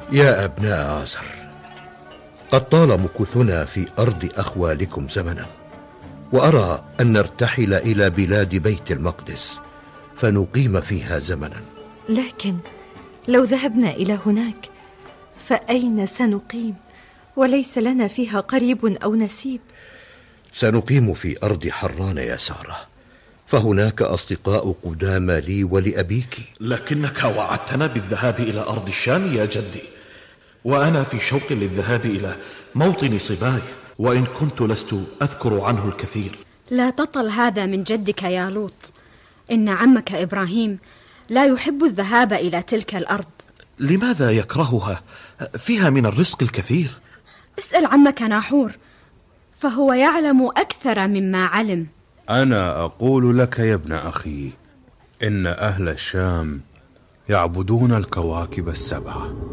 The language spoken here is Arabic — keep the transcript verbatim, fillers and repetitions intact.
يا أبناء آزر، قد طال مكوثنا في أرض أخوالكم زمنا، وأرى أن نرتحل إلى بلاد بيت المقدس فنقيم فيها زمنا. لكن لو ذهبنا إلى هناك فأين سنقيم وليس لنا فيها قريب أو نسيب؟ سنقيم في أرض حران يا سارة، فهناك أصدقاء قدامى لي ولأبيك. لكنك وعدتنا بالذهاب إلى أرض الشام يا جدي، وأنا في شوق للذهاب إلى موطن صباي، وإن كنت لست أذكر عنه الكثير. لا تطل هذا من جدك يا لوط، إن عمك إبراهيم لا يحب الذهاب إلى تلك الأرض. لماذا يكرهها؟ فيها من الرزق الكثير. اسأل عمك ناحور، فهو يعلم أكثر مما علم. أنا أقول لك يا ابن أخي، إن أهل الشام يعبدون الكواكب السبعة.